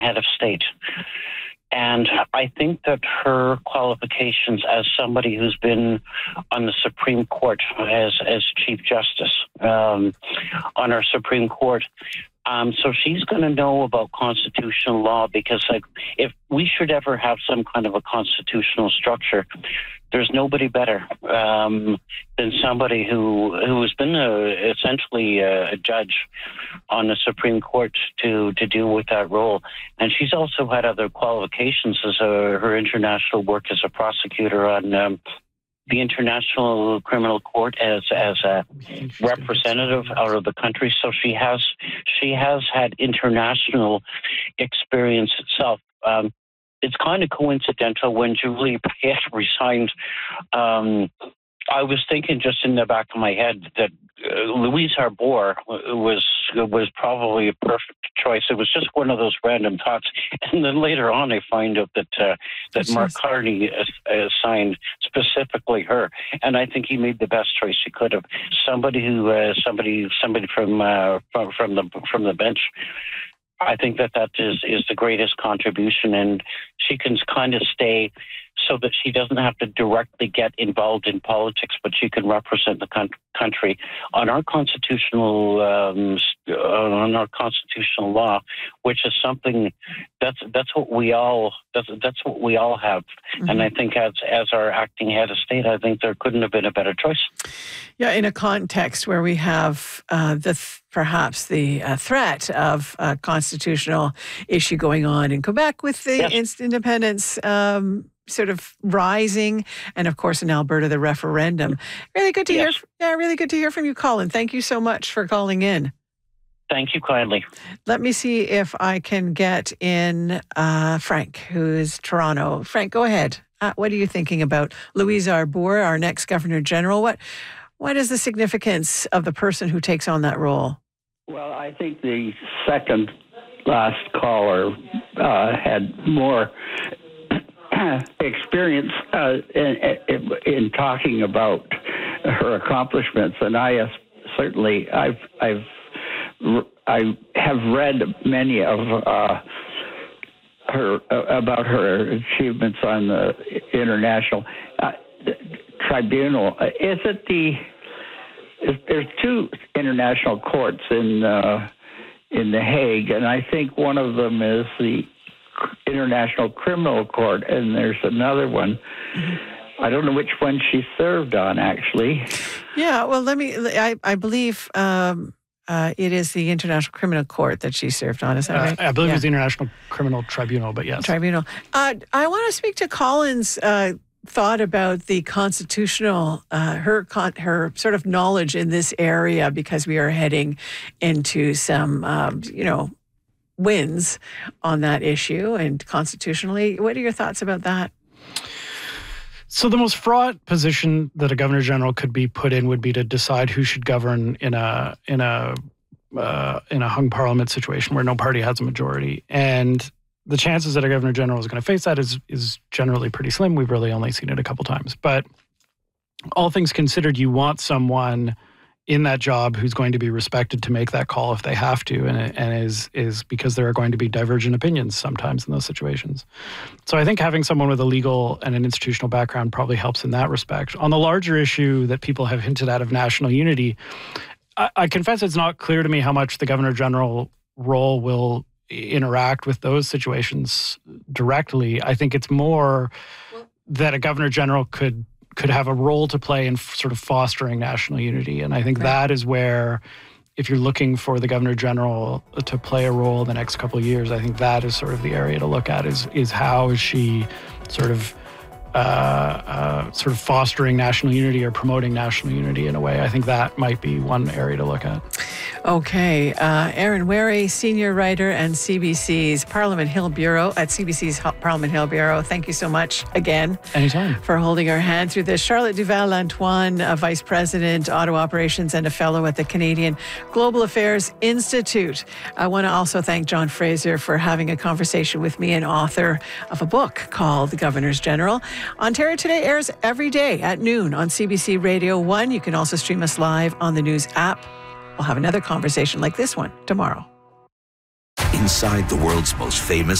head of state. And I think that her qualifications as somebody who's been on the Supreme Court as Chief Justice on our Supreme Court, so she's going to know about constitutional law, because if we should ever have some kind of a constitutional structure, there's nobody better than somebody who has been essentially a judge on the Supreme Court to deal with that role. And she's also had other qualifications as her international work as a prosecutor on the International Criminal Court as a representative out of the country. So she has had international experience itself. It's kind of coincidental when Julie Payette resigned. I was thinking just in the back of my head that Louise Arbour was probably a perfect choice. It was just one of those random thoughts, and then later on, I find out that Mark Carney assigned specifically her, and I think he made the best choice he could have. Somebody from the bench. I think that is the greatest contribution, and she can kind of stay so that she doesn't have to directly get involved in politics, but she can represent the country on our constitutional law, which is something that's what we all have. Mm-hmm. And I think as our acting head of state, I think there couldn't have been a better choice. Yeah, in a context where we have perhaps the threat of a constitutional issue going on in Quebec with the independence sort of rising, and of course in Alberta the referendum. Really good to hear. Yeah, really good to hear from you, Colin. Thank you so much for calling in. Thank you kindly. Let me see if I can get in Frank, who is Toronto. Frank, go ahead. What are you thinking about Louise Arbour, our next Governor General? What is the significance of the person who takes on that role? Well, I think the second last caller had more experience in talking about her accomplishments, and I have read many of about her achievements on the international tribunal. There's two international courts in The Hague, and I think one of them is the International Criminal Court, and there's another one. I don't know which one she served on, actually. Yeah, well, I believe it is the International Criminal Court that she served on. Is that right? I believe it was the International Criminal Tribunal, but yes. Tribunal. I want to speak to Colin's thought about the constitutional, her sort of knowledge in this area, because we are heading into some, wins on that issue and constitutionally. What are your thoughts about that? So the most fraught position that a Governor General could be put in would be to decide who should govern in a hung parliament situation where no party has a majority. And the chances that a Governor General is going to face that is generally pretty slim. We've really only seen it a couple times. But all things considered, you want someone in that job who's going to be respected to make that call if they have to, and is because there are going to be divergent opinions sometimes in those situations. So I think having someone with a legal and an institutional background probably helps in that respect. On the larger issue that people have hinted at of national unity, I confess it's not clear to me how much the Governor General role will interact with those situations directly. I think it's more that a Governor General could have a role to play in sort of fostering national unity. And I think that is where, if you're looking for the Governor General to play a role in the next couple of years, I think that is sort of the area to look at, is how is she sort of fostering national unity or promoting national unity in a way. I think that might be one area to look at. Okay. Aaron Wherry, senior writer and CBC's Parliament Hill Bureau at CBC's Parliament Hill Bureau. Thank you so much again. Anytime. For holding our hand through this. Charlotte Duval-Antoine, Vice President, Auto Operations, and a Fellow at the Canadian Global Affairs Institute. I want to also thank John Fraser for having a conversation with me, and author of a book called The Governors General. Ontario Today airs every day at noon on CBC Radio 1. You can also stream us live on the News app. We'll have another conversation like this one tomorrow. inside the world's most famous